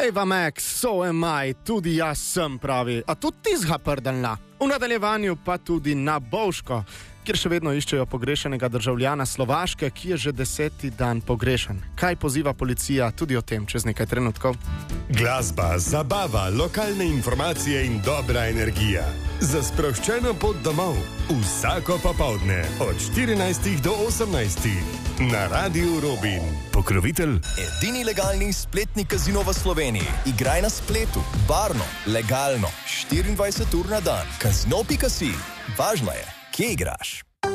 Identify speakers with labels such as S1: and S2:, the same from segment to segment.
S1: Eva Max, so am I, tudi jaz sem pravi, a tudi ti zhaprdelna. V nadaljevanju pa tudi na Bovško, kjer še vedno iščejo pogrešenega državljana Slovaške, ki je že 10. dan pogrešan. Kaj poziva policija, tudi o tem čez nekaj trenutkov.
S2: Glasba, zabava, lokalne informacije in dobra energija. Za sproščeno pot domov. Vsako popoldne od 14 do 18. Na Radiu Robin. Pokrovitelj.
S3: Edini legalni spletni kazino v Sloveniji. Igraj na spletu, varno, legalno, 24 ur na dan. Kazino.si. Važno je, kje igraš.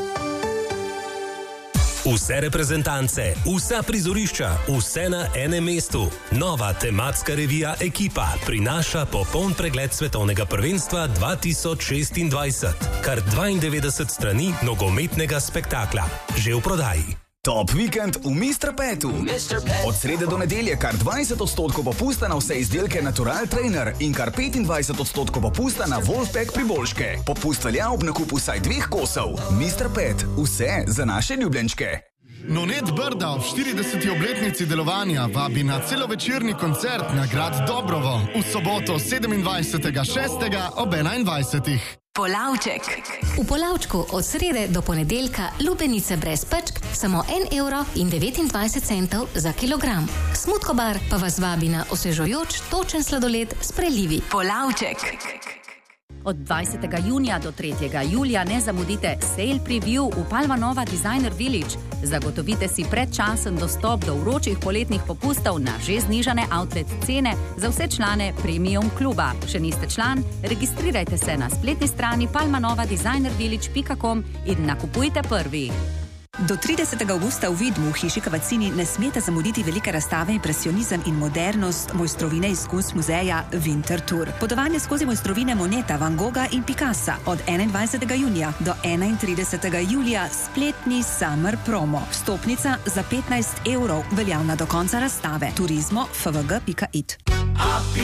S4: Vse reprezentance, vsa prizorišča, vse na enem mestu. Nova tematska revija Ekipa prinaša popoln pregled svetovnega prvenstva 2026. Kar 92 strani nogometnega spektakla. Že v prodaji.
S5: Top vikend v Mr. Petu. Od srede do nedelje kar 20% popusta na vse izdelke Natural Trainer in kar 25% popusta na Wolfpack priboljške. Popust velja ob nakupu vsaj 2 kosov. Mr. Pet, vse za naše ljubljenčke.
S1: Nonet Brda ob 40. obletnici delovanja vabi na celovečerni koncert na grad Dobrovo v soboto 27.6. ob 21.
S6: Polavček. V Polavčku od srede do ponedeljka lubenice brez pečk samo 1,29 € za kilogram. Smutkobar pa vas vabi na osvežujoč točen sladoled s prelivi. Polavček.
S7: Od 20. junija do 3. julija ne zamudite Sale Preview v Palma Nova Designer Village. Zagotovite si predčasen dostop do vročih poletnih popustov na že znižane outlet cene za vse člane Premium kluba. Še niste član? Registrirajte se na spletni strani palmanovadesignervillage.com in nakupujte prvi.
S8: Do 30. avgusta v Vidmu v hiši Kavacini ne smete zamuditi velike razstave Impresionizem in modernost mojstrovine iz Kunstmuzeja Winter Tour. Potovanje skozi mojstrovine Moneta, Van Gogha in Picassa od 21. junija do 31. julija spletni Summer Promo. Vstopnica za 15 €, veljavna do konca razstave. Turizmo fvg.it.